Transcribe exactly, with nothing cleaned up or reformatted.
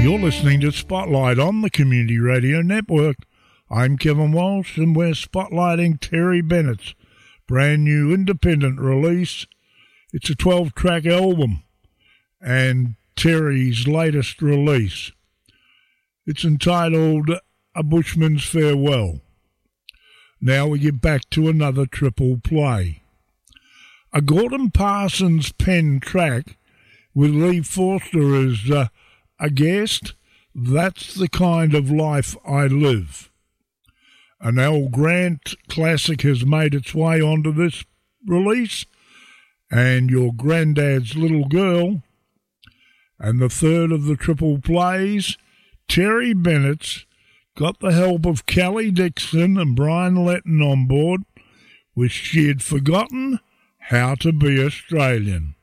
You're listening to Spotlight on the Community Radio Network. I'm Kevin Walsh, and we're spotlighting Terry Bennett's brand new independent release. It's a twelve-track album, and Terry's latest release. It's entitled A Bushman's Farewell. Now we get back to another triple play. A Gordon Parsons pen track with Lee Forster as uh, a guest. That's the Kind of Life I Live. An Al Grant classic has made its way onto this release, and Your Granddad's Little Girl. And the third of the triple plays, Terry Bennett's got the help of Kelly Dixon and Brian Letton on board, with She Had Forgotten How to Be Australian.